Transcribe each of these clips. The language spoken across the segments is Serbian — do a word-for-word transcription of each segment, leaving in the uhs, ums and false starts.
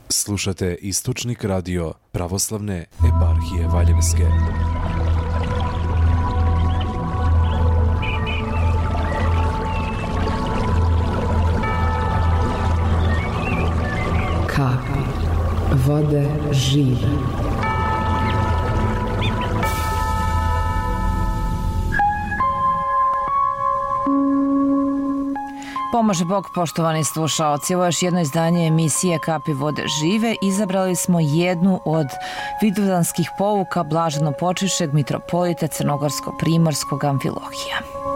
Slušate Istočnik radio Pravoslavne eparhije Valjevske. Kapi vode žive. Pomože Bog, poštovani slušaoci. Ovo je još jedno izdanje emisije Kapi vode žive. Izabrali smo jednu od vidovdanskih pouka blaženo počivšeg mitropolita Crnogorsko-primorskog Amfilohija.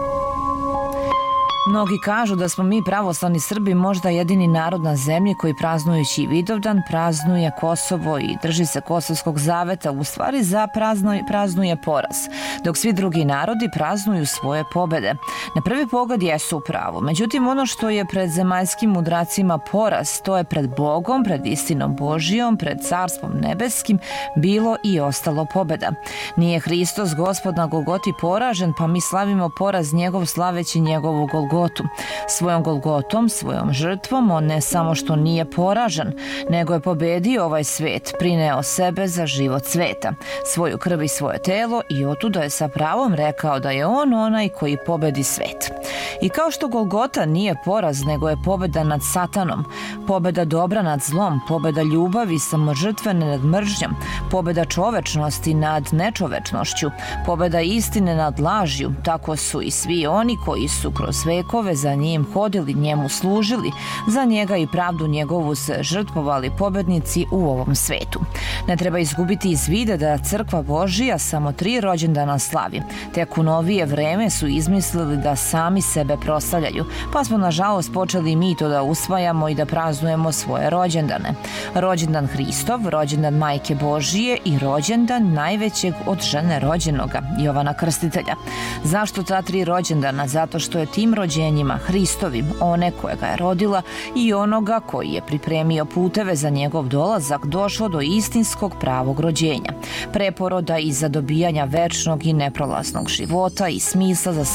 Mnogi kažu da smo mi pravoslavni Srbi možda jedini narod na zemlji koji praznujući Vidovdan praznuje Kosovo i drži se Kosovskog zaveta, u stvari za prazno, praznuje poraz, dok svi drugi narodi praznuju svoje pobede. Na prvi pogled jesu u pravu, međutim ono što je pred zemaljskim mudracima poraz, to je pred Bogom, pred istinom Božijom, pred carstvom nebeskim bilo i ostalo pobeda. Nije Hristos Gospod na Golgoti poražen, pa mi slavimo poraz njegov slaveći njegovu Golgotu. Svojom Golgotom, svojom žrtvom, on ne samo što nije poražen, nego je pobedio ovaj svet, prineo sebe za život sveta, svoju krv i svoje telo, i otuda je sa pravom rekao da je on onaj koji pobedi svet. I kao što Golgota nije poraz, nego je pobeda nad satanom, pobeda dobra nad zlom, pobeda ljubavi samožrtvene nad mržnjom, pobeda čovečnosti nad nečovečnošću, pobeda istine nad lažju, tako su i svi oni koji su kroz vekove za njim hodili, njemu služili, za njega i pravdu njegovu se žrtvovali pobednici u ovom svetu. Ne treba izgubiti iz vida da crkva Božija samo tri rođendana slavi. Tek u novije vreme su izmislili da sami sebe proslavljaju, pa smo nažalost počeli mi to da usvajamo i da praznujemo svoje rođendane. Rođendan Hristov, rođendan Majke Božije i rođendan najvećeg od žene rođenoga, Jovana Krstitelja. Zašto ta tri rođendana? Zato što je tim rođenjima Hristovim, one koje ga je rodila i onoga koji je pripremio puteve za njegov dolazak, došlo do istinskog pravog rođenja, preporoda i zadobijanja večnog i neprolaznog života i smisla za